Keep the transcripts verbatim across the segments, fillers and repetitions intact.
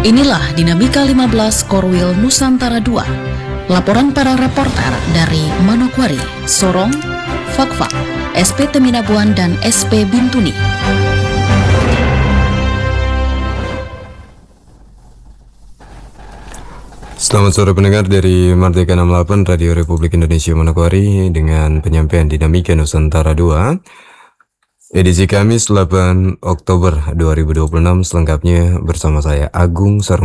Inilah Dinamika lima belas Korwil Nusantara dua. Laporan para reporter dari Manokwari, Sorong, Fakfak, S P Teminabuan, dan S P Bintuni. Selamat sore pendengar dari Merdeka enam puluh delapan Radio Republik Indonesia Manokwari dengan penyampaian Dinamika Nusantara dua. Edisi Kamis delapan Oktober dua ribu dua puluh enam, selengkapnya bersama saya Agung Sarung.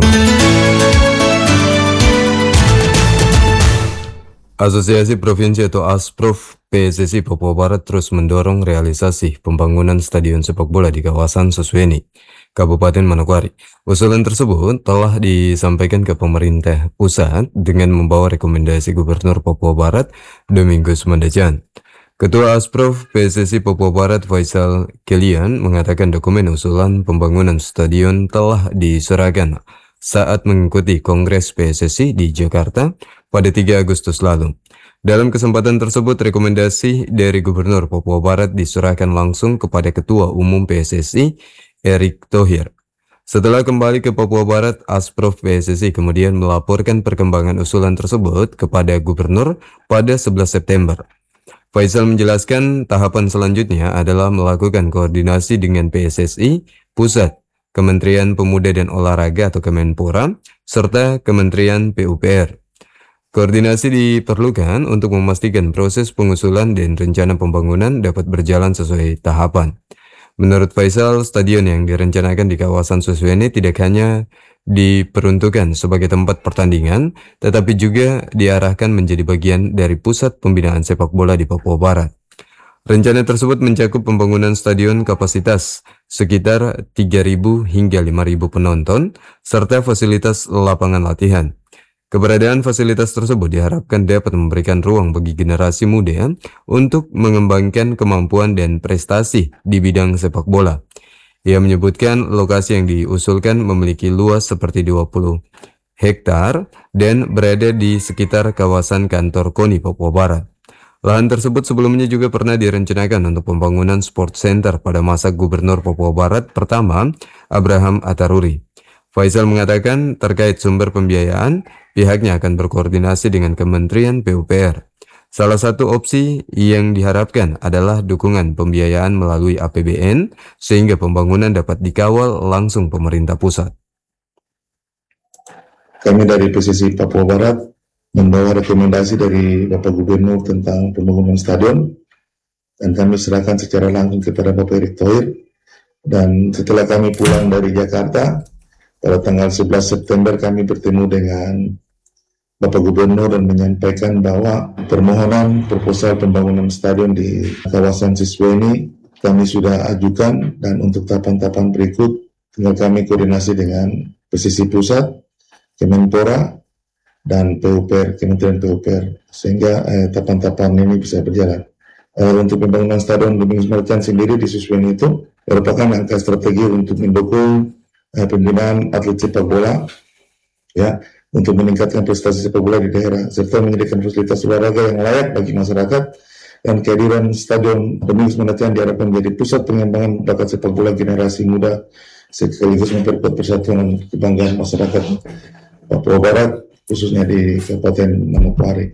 Asosiasi Provinsi atau ASPROF P S S I Papua Barat terus mendorong realisasi pembangunan stadion sepak bola di kawasan Susweni, Kabupaten Manokwari. Usulan tersebut telah disampaikan ke pemerintah pusat dengan membawa rekomendasi Gubernur Papua Barat Domingus Mandacan. Ketua ASPROF P S S I Papua Barat Faisal Kelian mengatakan dokumen usulan pembangunan stadion telah diserahkan saat mengikuti Kongres P S S I di Jakarta pada tiga Agustus lalu. Dalam kesempatan tersebut, rekomendasi dari Gubernur Papua Barat diserahkan langsung kepada Ketua Umum P S S I, Erick Thohir. Setelah kembali ke Papua Barat, ASPROF P S S I kemudian melaporkan perkembangan usulan tersebut kepada Gubernur pada sebelas September. Faisal menjelaskan tahapan selanjutnya adalah melakukan koordinasi dengan P S S I Pusat, Kementerian Pemuda dan Olahraga atau Kemenpora, serta Kementerian P U P R. Koordinasi diperlukan untuk memastikan proses pengusulan dan rencana pembangunan dapat berjalan sesuai tahapan. Menurut Faisal, stadion yang direncanakan di kawasan Susweni tidak hanya diperuntukkan sebagai tempat pertandingan, tetapi juga diarahkan menjadi bagian dari pusat pembinaan sepak bola di Papua Barat. Rencana tersebut mencakup pembangunan stadion kapasitas sekitar tiga ribu hingga lima ribu penonton, serta fasilitas lapangan latihan. Keberadaan fasilitas tersebut diharapkan dapat memberikan ruang bagi generasi muda untuk mengembangkan kemampuan dan prestasi di bidang sepak bola. Ia menyebutkan lokasi yang diusulkan memiliki luas seperti dua puluh hektar dan berada di sekitar kawasan kantor KONI Papua Barat. Lahan tersebut sebelumnya juga pernah direncanakan untuk pembangunan sport center pada masa Gubernur Papua Barat pertama, Abraham Ataruri. Faisal mengatakan terkait sumber pembiayaan, pihaknya akan berkoordinasi dengan Kementerian P U P R. Salah satu opsi yang diharapkan adalah dukungan pembiayaan melalui A P B N sehingga pembangunan dapat dikawal langsung pemerintah pusat. Kami dari P S S I Papua Barat membawa rekomendasi dari Bapak Gubernur tentang pembangunan stadion dan kami serahkan secara langsung kepada Bapak Erick Thohir. Dan setelah kami pulang dari Jakarta pada tanggal sebelas September, kami bertemu dengan Bapak Gubernur dan menyampaikan bahwa permohonan proposal pembangunan stadion di kawasan Susweni kami sudah ajukan, dan untuk tahapan-tahapan berikut tinggal kami koordinasi dengan P S S I Pusat, Kemenpora, dan P U P R, Kementerian P U P R, sehingga eh, tahapan-tahapan ini bisa berjalan. Eh, untuk pembangunan stadion Domingus Mandacan sendiri di Susweni itu merupakan langkah strategi untuk mendukung eh, pembinaan atlet sepak bola, ya, untuk meningkatkan prestasi sepak bola di daerah, serta menyediakan fasilitas olahraga yang layak bagi masyarakat. Dan kehadiran Stadion Domingus Mandacan diharapkan menjadi pusat pengembangan bakat sepak bola generasi muda, sekaligus memperkuat persatuan dan kebanggaan masyarakat Papua Barat, khususnya di Kabupaten Manokwari.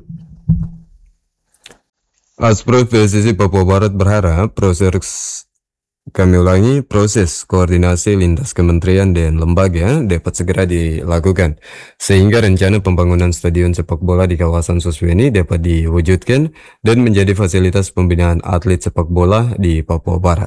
ASPROF P S S I Papua Barat berharap proses Kami ulangi, proses koordinasi lintas kementerian dan lembaga dapat segera dilakukan, sehingga rencana pembangunan stadion sepak bola di kawasan Susweni dapat diwujudkan dan menjadi fasilitas pembinaan atlet sepak bola di Papua Barat.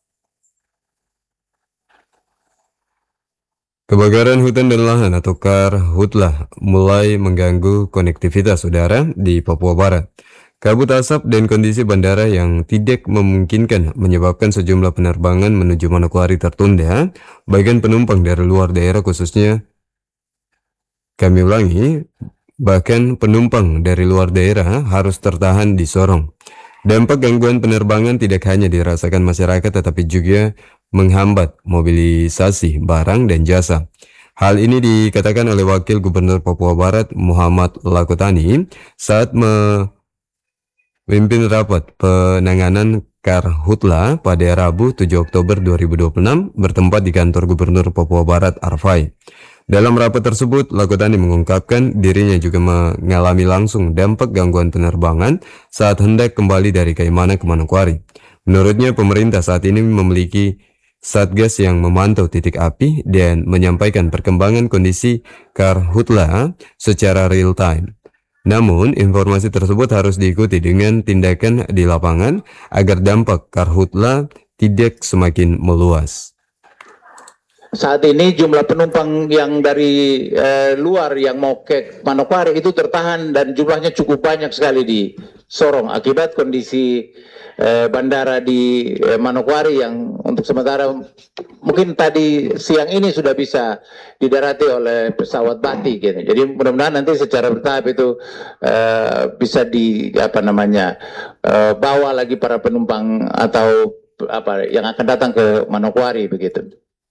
Kebakaran hutan dan lahan atau karhutlah mulai mengganggu konektivitas udara di Papua Barat. Kabut asap dan kondisi bandara yang tidak memungkinkan menyebabkan sejumlah penerbangan menuju Manokwari tertunda, bagian penumpang dari luar daerah khususnya, kami ulangi, bahkan penumpang dari luar daerah harus tertahan di Sorong. Dampak gangguan penerbangan tidak hanya dirasakan masyarakat tetapi juga menghambat mobilisasi barang dan jasa. Hal ini dikatakan oleh Wakil Gubernur Papua Barat Muhammad Lakotani saat me Pimpin rapat penanganan Karhutla pada Rabu tujuh Oktober dua ribu dua puluh enam bertempat di kantor Gubernur Papua Barat Arfai. Dalam rapat tersebut, Lakutani mengungkapkan dirinya juga mengalami langsung dampak gangguan penerbangan saat hendak kembali dari Kaimana ke Manokwari. Menurutnya, pemerintah saat ini memiliki Satgas yang memantau titik api dan menyampaikan perkembangan kondisi karhutla secara real time. Namun, informasi tersebut harus diikuti dengan tindakan di lapangan agar dampak karhutla tidak semakin meluas. Saat ini jumlah penumpang yang dari eh, luar yang mau ke Manokwari itu tertahan dan jumlahnya cukup banyak sekali di Sorong akibat kondisi eh, bandara di eh, Manokwari yang untuk sementara mungkin tadi siang ini sudah bisa didarati oleh pesawat batik gitu. Jadi mudah-mudahan nanti secara bertahap itu eh, bisa di apa namanya eh, bawa lagi para penumpang atau apa yang akan datang ke Manokwari begitu.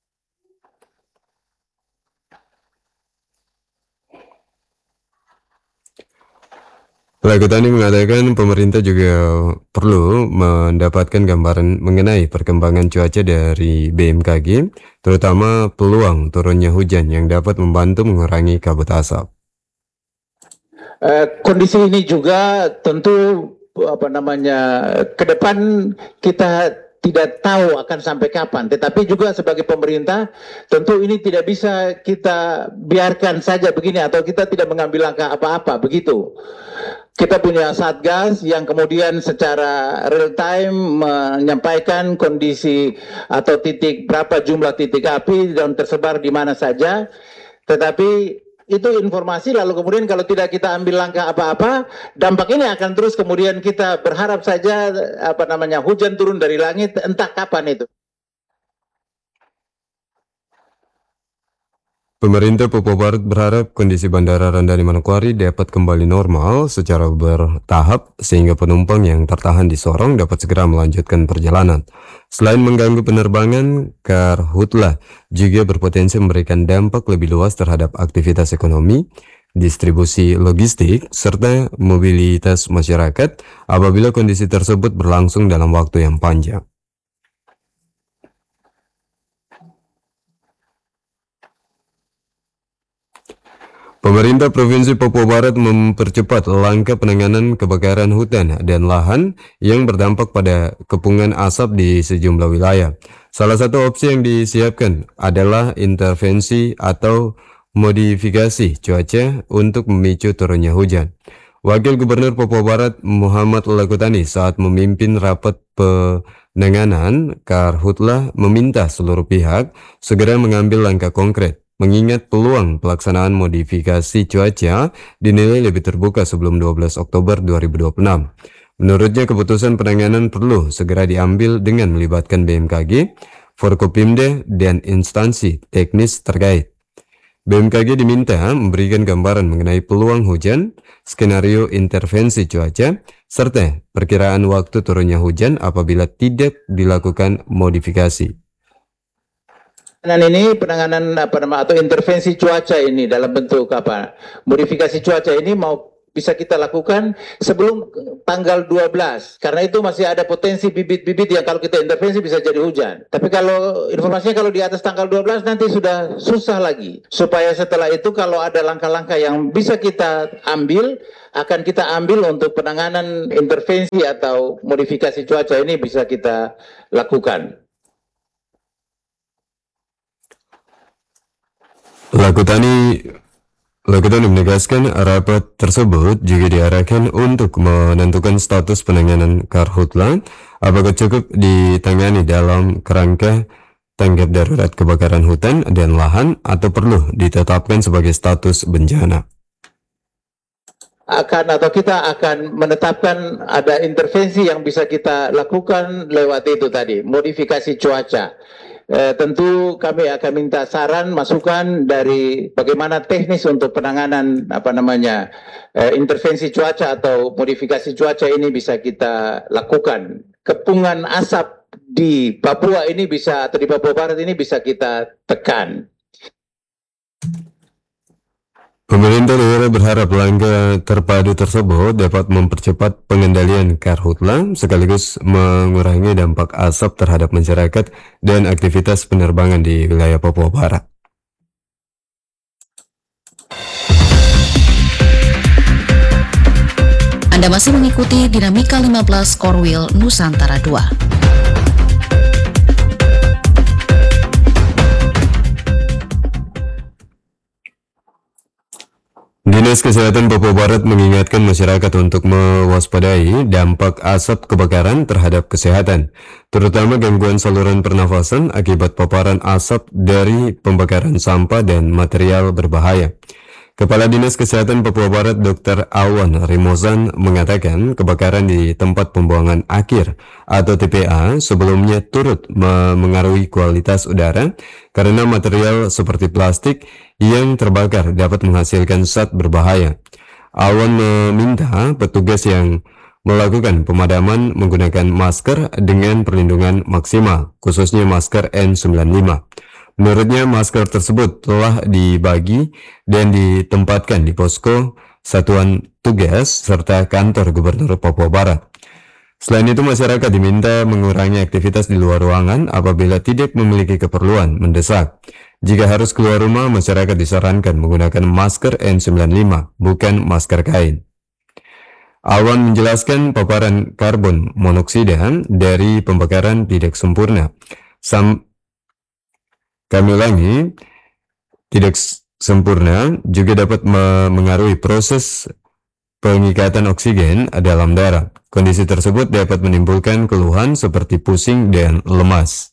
Lakutani mengatakan pemerintah juga perlu mendapatkan gambaran mengenai perkembangan cuaca dari B M K G, terutama peluang turunnya hujan yang dapat membantu mengurangi kabut asap. Uh, kondisi ini juga tentu apa namanya ke depan kita tidak tahu akan sampai kapan, tetapi juga sebagai pemerintah tentu ini tidak bisa kita biarkan saja begini atau kita tidak mengambil langkah apa-apa begitu. Kita punya Satgas yang kemudian secara real time menyampaikan kondisi atau titik berapa jumlah titik api dan tersebar di mana saja, tetapi itu informasi lalu kemudian kalau tidak kita ambil langkah apa-apa, dampak ini akan terus kemudian kita berharap saja apa namanya hujan turun dari langit entah kapan itu. Pemerintah Papua Barat berharap kondisi Bandara Randani Manokwari dapat kembali normal secara bertahap sehingga penumpang yang tertahan di Sorong dapat segera melanjutkan perjalanan. Selain mengganggu penerbangan, karhutla juga berpotensi memberikan dampak lebih luas terhadap aktivitas ekonomi, distribusi logistik, serta mobilitas masyarakat apabila kondisi tersebut berlangsung dalam waktu yang panjang. Pemerintah Provinsi Papua Barat mempercepat langkah penanganan kebakaran hutan dan lahan yang berdampak pada kepungan asap di sejumlah wilayah. Salah satu opsi yang disiapkan adalah intervensi atau modifikasi cuaca untuk memicu turunnya hujan. Wakil Gubernur Papua Barat Muhammad Lakutani saat memimpin rapat penanganan karhutla meminta seluruh pihak segera mengambil langkah konkret, mengingat peluang pelaksanaan modifikasi cuaca dinilai lebih terbuka sebelum dua belas Oktober dua ribu dua puluh enam. Menurutnya keputusan penanganan perlu segera diambil dengan melibatkan B M K G, Forkopimda, dan instansi teknis terkait. B M K G diminta memberikan gambaran mengenai peluang hujan, skenario intervensi cuaca, serta perkiraan waktu turunnya hujan apabila tidak dilakukan modifikasi. Penanganan ini penanganan apa nama atau intervensi cuaca ini dalam bentuk apa modifikasi cuaca ini mau bisa kita lakukan sebelum tanggal dua belas karena itu masih ada potensi bibit-bibit yang kalau kita intervensi bisa jadi hujan. Tapi kalau informasinya kalau di atas tanggal dua belas nanti sudah susah lagi. Supaya setelah itu kalau ada langkah-langkah yang bisa kita ambil akan kita ambil untuk penanganan intervensi atau modifikasi cuaca ini bisa kita lakukan. Lakutani Lakutani menegaskan rapat tersebut juga diarahkan untuk menentukan status penanganan karhutla apakah cukup ditangani dalam kerangka tanggap darurat kebakaran hutan dan lahan atau perlu ditetapkan sebagai status bencana. Akan atau kita akan menetapkan ada intervensi yang bisa kita lakukan lewat itu tadi modifikasi cuaca. Eh, tentu kami akan minta saran masukan dari bagaimana teknis untuk penanganan apa namanya eh, intervensi cuaca atau modifikasi cuaca ini bisa kita lakukan. Kepungan asap di Papua ini bisa atau di Papua Barat ini bisa kita tekan. Pemerintah daerah berharap langkah terpadu tersebut dapat mempercepat pengendalian karhutla sekaligus mengurangi dampak asap terhadap masyarakat dan aktivitas penerbangan di wilayah Papua Barat. Anda masih mengikuti Dinamika lima belas Korwil Nusantara dua. Dinas Kesehatan Papua Barat mengingatkan masyarakat untuk mewaspadai dampak asap kebakaran terhadap kesehatan, terutama gangguan saluran pernafasan akibat paparan asap dari pembakaran sampah dan material berbahaya. Kepala Dinas Kesehatan Papua Barat Dokter Awan Rimozan mengatakan kebakaran di tempat pembuangan akhir atau T P A sebelumnya turut mengaruhi kualitas udara karena material seperti plastik yang terbakar dapat menghasilkan zat berbahaya. Awan meminta petugas yang melakukan pemadaman menggunakan masker dengan perlindungan maksimal, khususnya masker N sembilan puluh lima. Menurutnya masker tersebut telah dibagi dan ditempatkan di posko satuan tugas serta kantor Gubernur Papua Barat. Selain itu, masyarakat diminta mengurangi aktivitas di luar ruangan apabila tidak memiliki keperluan mendesak. Jika harus keluar rumah, masyarakat disarankan menggunakan masker N sembilan puluh lima, bukan masker kain. Awan menjelaskan paparan karbon monoksida dari pembakaran tidak sempurna. Sam Kami ulangi, tidak sempurna juga dapat mengaruhi proses pengikatan oksigen dalam darah. Kondisi tersebut dapat menimbulkan keluhan seperti pusing dan lemas.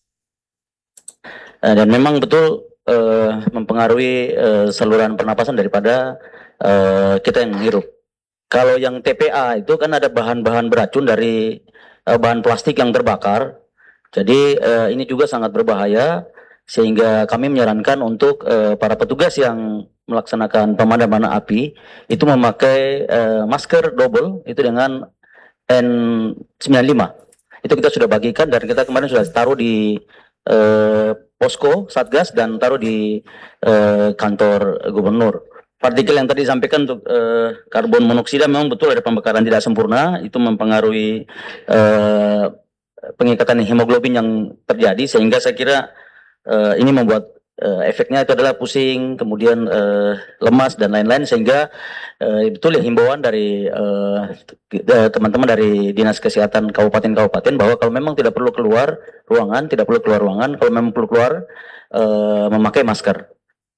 Dan memang betul uh, mempengaruhi uh, saluran pernapasan daripada uh, kita yang menghirup. Kalau yang T P A itu kan ada bahan-bahan beracun dari uh, bahan plastik yang terbakar. Jadi uh, ini juga sangat berbahaya. Sehingga kami menyarankan untuk uh, para petugas yang melaksanakan pemadaman api itu memakai uh, masker double itu dengan N sembilan puluh lima. Itu kita sudah bagikan dan kita kemarin sudah taruh di uh, posko Satgas dan taruh di uh, kantor Gubernur. Partikel yang tadi disampaikan untuk uh, karbon monoksida memang betul ada pembakaran tidak sempurna, itu mempengaruhi uh, pengikatan hemoglobin yang terjadi sehingga saya kira Uh, ini membuat uh, efeknya itu adalah pusing, kemudian uh, lemas dan lain-lain sehingga uh, betul ya himbauan dari teman-teman uh, dari Dinas Kesehatan Kabupaten-Kabupaten bahwa kalau memang tidak perlu keluar ruangan, tidak perlu keluar ruangan, kalau memang perlu keluar uh, memakai masker.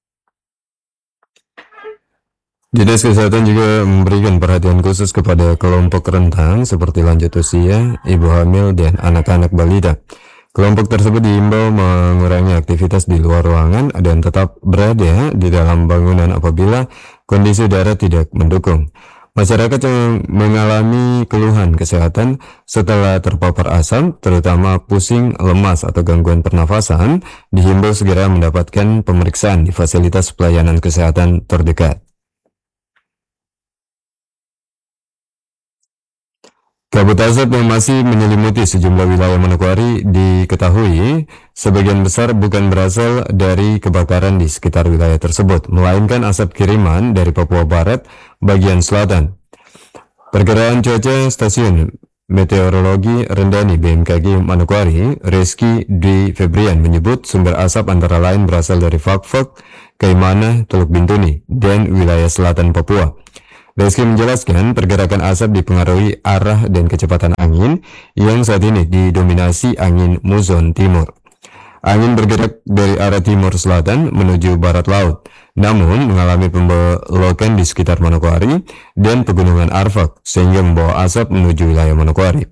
Dinas Kesehatan juga memberikan perhatian khusus kepada kelompok rentan seperti lanjut usia, ibu hamil, dan anak-anak balita. Kelompok tersebut diimbau mengurangi aktivitas di luar ruangan dan tetap berada di dalam bangunan apabila kondisi udara tidak mendukung. Masyarakat yang mengalami keluhan kesehatan setelah terpapar asap, terutama pusing, lemas, atau gangguan pernafasan, dihimbau segera mendapatkan pemeriksaan di fasilitas pelayanan kesehatan terdekat. Kabut asap yang masih menyelimuti sejumlah wilayah Manokwari diketahui sebagian besar bukan berasal dari kebakaran di sekitar wilayah tersebut, melainkan asap kiriman dari Papua Barat bagian selatan. Perkiraan cuaca Stasiun Meteorologi Rendani B M K G Manokwari, Reski Dwi Febrian menyebut sumber asap antara lain berasal dari Fakfak, Kaimana, Teluk Bintuni, dan wilayah selatan Papua. Reski menjelaskan pergerakan asap dipengaruhi arah dan kecepatan angin yang saat ini didominasi angin muson timur. Angin bergerak dari arah timur selatan menuju barat laut, namun mengalami pembelokan di sekitar Manokwari dan pegunungan Arfak sehingga membawa asap menuju wilayah Manokwari.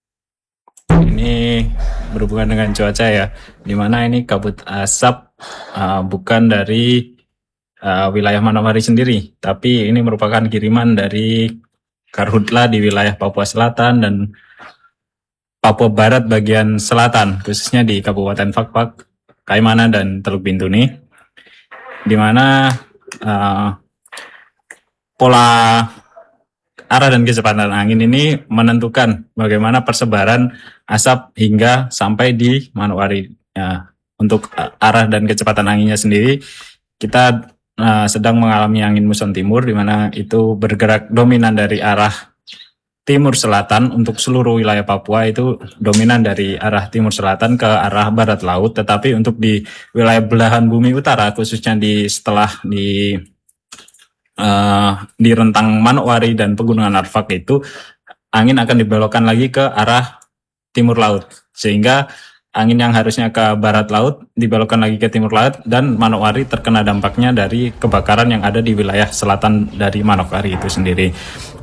Ini berhubungan dengan cuaca ya, dimana ini kabut asap uh, bukan dari Uh, wilayah Manokwari sendiri, tapi ini merupakan kiriman dari Karhutla di wilayah Papua Selatan dan Papua Barat bagian selatan, khususnya di Kabupaten Fakfak, Kaimana, dan Teluk Bintuni, di mana uh, pola arah dan kecepatan angin ini menentukan bagaimana persebaran asap hingga sampai di Manokwari. Uh, untuk uh, arah dan kecepatan anginnya sendiri, kita Nah, sedang mengalami angin muson timur, di mana itu bergerak dominan dari arah timur selatan untuk seluruh wilayah Papua, itu dominan dari arah timur selatan ke arah barat laut. Tetapi untuk di wilayah belahan bumi utara, khususnya di setelah di uh, di rentang Manokwari dan Pegunungan Arfak itu angin akan dibelokkan lagi ke arah timur laut, sehingga angin yang harusnya ke barat laut dibelokkan lagi ke timur laut, dan Manokwari terkena dampaknya dari kebakaran yang ada di wilayah selatan dari Manokwari itu sendiri.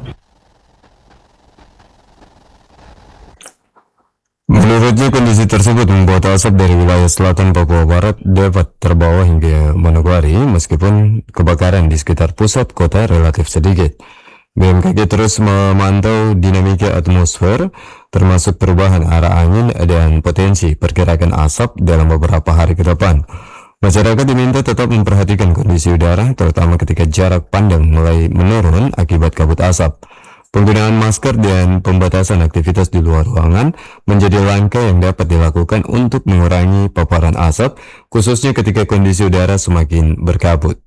Menurutnya, kondisi tersebut membuat asap dari wilayah selatan Papua Barat dapat terbawa hingga Manokwari meskipun kebakaran di sekitar pusat kota relatif sedikit. B M K G terus memantau dinamika atmosfer, termasuk perubahan arah angin dan potensi pergerakan asap dalam beberapa hari ke depan. Masyarakat diminta tetap memperhatikan kondisi udara, terutama ketika jarak pandang mulai menurun akibat kabut asap. Penggunaan masker dan pembatasan aktivitas di luar ruangan menjadi langkah yang dapat dilakukan untuk mengurangi paparan asap, khususnya ketika kondisi udara semakin berkabut.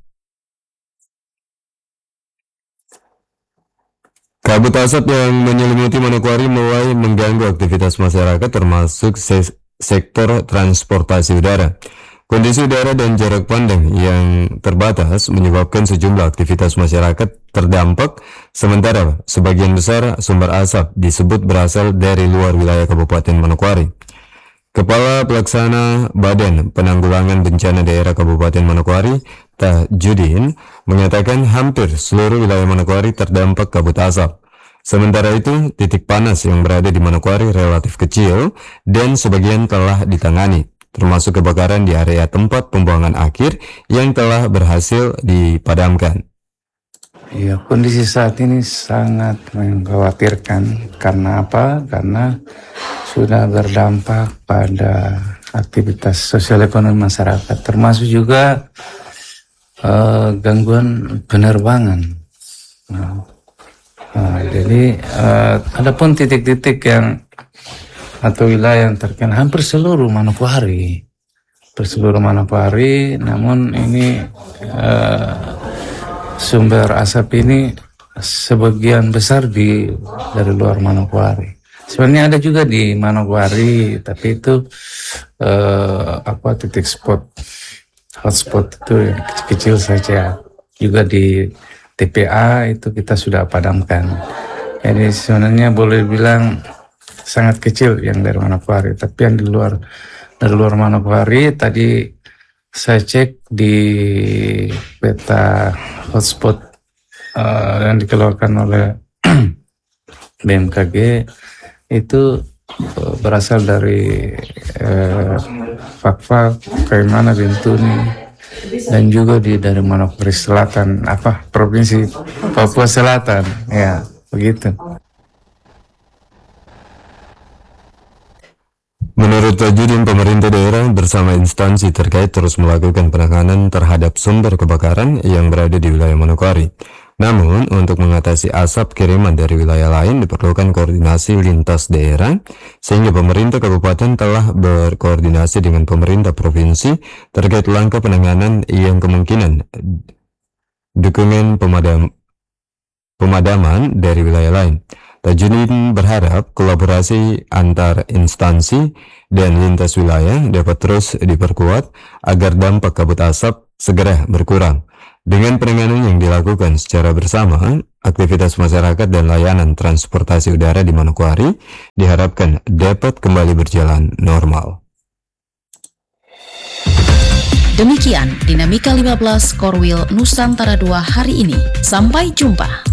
Kabut asap yang menyelimuti Manokwari mulai mengganggu aktivitas masyarakat, termasuk se- sektor transportasi udara. Kondisi udara dan jarak pandang yang terbatas menyebabkan sejumlah aktivitas masyarakat terdampak, sementara sebagian besar sumber asap disebut berasal dari luar wilayah Kabupaten Manokwari. Kepala Pelaksana Badan Penanggulangan Bencana Daerah Kabupaten Manokwari, Tajudin, mengatakan hampir seluruh wilayah Manokwari terdampak kabut asap. Sementara itu, titik panas yang berada di Manokwari relatif kecil dan sebagian telah ditangani, termasuk kebakaran di area tempat pembuangan akhir yang telah berhasil dipadamkan. Ya, kondisi saat ini sangat mengkhawatirkan. Karena apa? Karena sudah berdampak pada aktivitas sosial ekonomi masyarakat, termasuk juga uh, gangguan penerbangan. Nah, uh, jadi uh, ada pun titik-titik yang atau wilayah yang terkena hampir seluruh Manokwari, hampir seluruh Manokwari. Namun ini uh, sumber asap ini sebagian besar di dari luar Manokwari. Sebenarnya ada juga di Manokwari, tapi itu uh, apa titik spot, hotspot itu yang kecil-kecil saja. Juga di T P A itu kita sudah padamkan. Jadi sebenarnya boleh bilang sangat kecil yang dari Manokwari, tapi yang di luar dari luar Manokwari tadi saya cek di peta hotspot uh, yang dikeluarkan oleh B M K G itu uh, berasal dari uh, Fakfak, Kaimana, Bintuni, dan juga di dari Manokwari Selatan, apa provinsi Papua Selatan, ya begitu. Menurut Tajudin, pemerintah daerah bersama instansi terkait terus melakukan penanganan terhadap sumber kebakaran yang berada di wilayah Manokwari. Namun, untuk mengatasi asap kiriman dari wilayah lain diperlukan koordinasi lintas daerah, sehingga pemerintah kabupaten telah berkoordinasi dengan pemerintah provinsi terkait langkah penanganan yang kemungkinan dukungan pemadam, pemadaman dari wilayah lain. Tajudin berharap kolaborasi antar instansi dan lintas wilayah dapat terus diperkuat agar dampak kabut asap segera berkurang. Dengan penanganan yang dilakukan secara bersama, aktivitas masyarakat dan layanan transportasi udara di Manokwari diharapkan dapat kembali berjalan normal. Demikian Dinamika lima belas Korwil Nusantara dua hari ini. Sampai jumpa.